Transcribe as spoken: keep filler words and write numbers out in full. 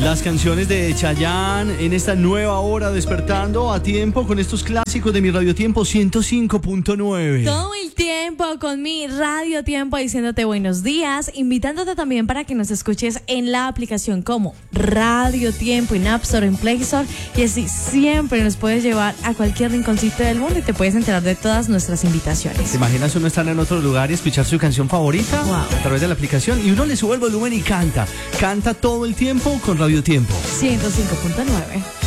Las canciones de Chayanne en esta nueva hora, despertando a tiempo con estos clásicos de mi Radio Tiempo ciento cinco punto nueve. Todo el tiempo con mi Radio Tiempo diciéndote buenos días, invitándote también para que nos escuches en la aplicación como Radio Tiempo en App Store, en Play Store, y así siempre nos puedes llevar a cualquier rinconcito del mundo y te puedes enterar de todas nuestras invitaciones. ¿Te imaginas uno estar en otro lugar y escuchar su canción favorita? Wow. A través de la aplicación, y uno le sube el volumen y canta. Canta todo el tiempo con Radio Tiempo ciento cinco punto nueve.